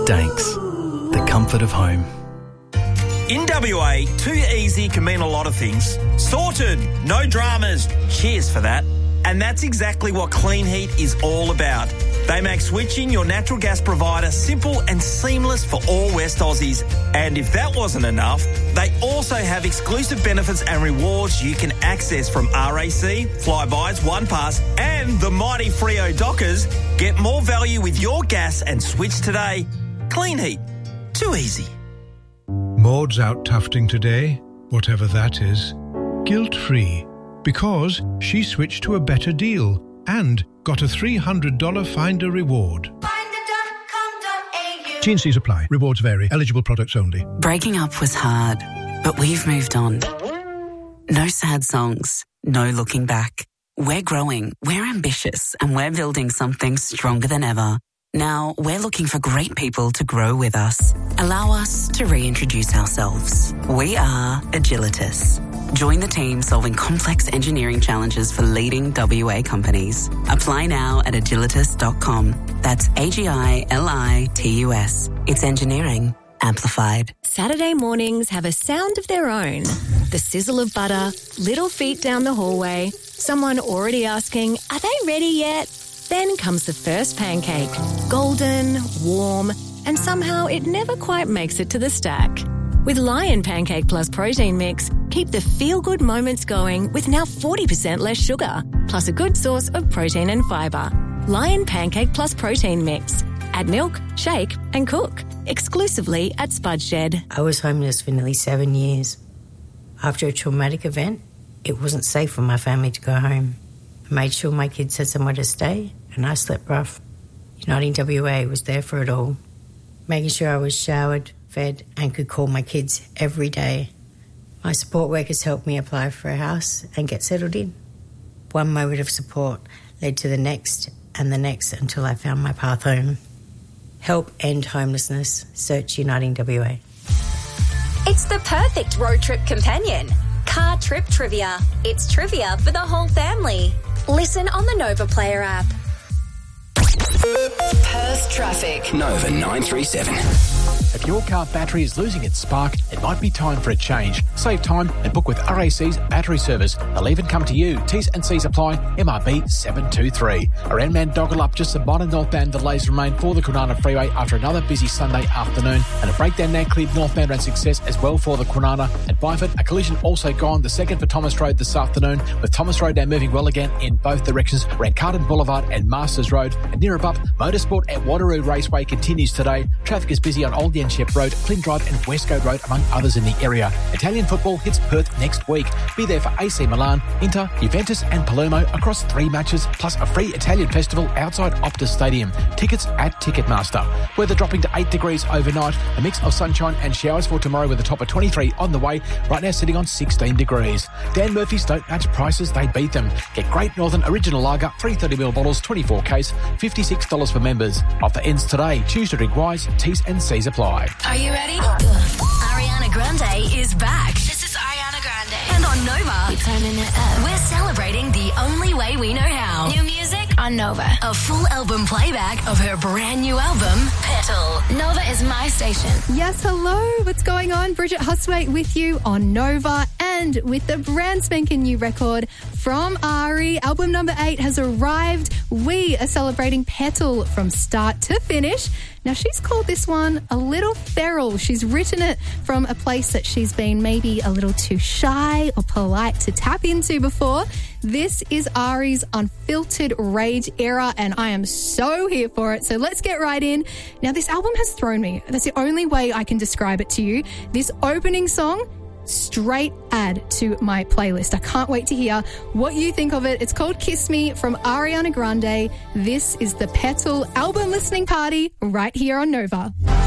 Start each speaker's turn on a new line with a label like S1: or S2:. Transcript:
S1: Danks, the comfort of home.
S2: In WA, too easy can mean a lot of things. Sorted, no dramas, cheers for that. And that's exactly what Clean Heat is all about. They make switching your natural gas provider simple and seamless for all West Aussies. And if that wasn't enough, they also have exclusive benefits and rewards you can access from RAC, Flybuys, OnePass and the mighty Freo Dockers. Get more value with your gas and switch today. Clean Heat. Too easy.
S3: Maud's out tufting today, whatever that is, guilt-free, because she switched to a better deal and got a $300 Finder reward.
S4: Finder.com.au.
S3: T&Cs apply. Rewards vary. Eligible products only.
S5: Breaking up was hard, but we've moved on. No sad songs, no looking back. We're growing, we're ambitious, and we're building something stronger than ever. Now, we're looking for great people to grow with us. Allow us to reintroduce ourselves. We are Agilitas. Join the team solving complex engineering challenges for leading WA companies. Apply now at agilitas.com. That's AGILITUS. It's engineering amplified.
S6: Saturday mornings have a sound of their own. The sizzle of butter, little feet down the hallway, someone already asking, are they ready yet? Then comes the first pancake. Golden, warm, and somehow it never quite makes it to the stack. With Lion Pancake Plus Protein Mix, keep the feel-good moments going with now 40% less sugar, plus a good source of protein and fibre. Lion Pancake Plus Protein Mix. Add milk, shake and cook. Exclusively at Spud Shed.
S7: I was homeless for nearly 7 years. After a traumatic event, it wasn't safe for my family to go home. I made sure my kids had somewhere to stay, and I slept rough. Uniting WA was there for it all, making sure I was showered, fed, and could call my kids every day. My support workers helped me apply for a house and get settled in. One moment of support led to the next and the next until I found my path home. Help end homelessness. Search Uniting WA.
S4: It's the perfect road trip companion. Car Trip Trivia. It's trivia for the whole family. Listen on the Nova Player app.
S8: Perth traffic.
S9: Nova 937.
S10: If your car battery is losing its spark, it might be time for a change. Save time and book with RAC's battery service. They'll even come to you. T's and C's apply. MRB 723. Around Mandoggalup, just some minor northbound delays remain for the Kwinana Freeway after another busy Sunday afternoon. And a breakdown now cleared northbound around Success as well for the Kwinana. At Byford, a collision also gone. The second for Thomas Road this afternoon, with Thomas Road now moving well again in both directions around Carden Boulevard and Masters Road. And near above, motorsport at Wateroo Raceway continues today. Traffic is busy on Old Yenshep Road, Flynn Drive and Westcote Road, among others in the area. Italian football hits Perth next week. Be there for AC Milan, Inter, Juventus and Palermo across 3 matches, plus a free Italian festival outside Optus Stadium. Tickets at Ticketmaster. Weather dropping to 8 degrees overnight. A mix of sunshine and showers for tomorrow with a top of 23 on the way. Right now sitting on 16 degrees. Dan Murphy's don't match prices, they beat them. Get Great Northern Original Lager, 330ml bottles, 24 case, $56 for members. Offer ends today. Choose to drink wise. T's and C's apply.
S8: Are you ready? Ariana Grande is back. This is Ariana Grande. And on Nova, we're celebrating the only way we know how. New music on Nova. A full album playback of her brand new album, Petal. Nova is my station.
S11: Yes, hello. What's going on? Bridget Hustwaite with you on Nova and with the brand spanking new record from Ari. Album number 8 has arrived. We are celebrating Petal from start to finish. Now, she's called this one a little feral. She's written it from a place that she's been maybe a little too shy or polite to tap into before. This is Ari's unfiltered rage era, and I am so here for it. So let's get right in. Now, this album has thrown me. That's the only way I can describe it to you. This opening song, straight add to my playlist. I can't wait to hear what you think of it. It's called Kiss Me from Ariana Grande. This is the Petal album listening party right here on Nova.